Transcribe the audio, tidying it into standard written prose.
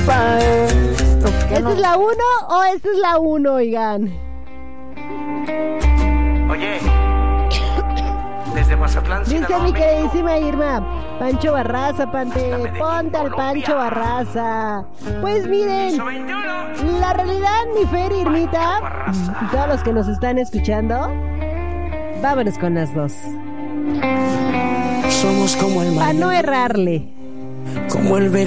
¿Esta es la 1 o esta es la 1, oigan? Oye, desde Mazatlán, Dice Sinaloa, mi México. queridísima Irma, Pancho Barraza, ponte al Pancho Barraza. Pues miren, Piso 21. la realidad, mi Fer y Irmita, y todos los que nos están escuchando, vámonos con las dos. Somos como el mar, Para no errarle. como el verano.